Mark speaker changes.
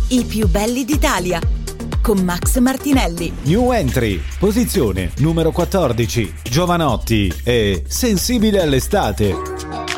Speaker 1: I più belli d'Italia con Max Martinelli.
Speaker 2: New entry, posizione numero 14, Giovanotti e Sensibile all'estate.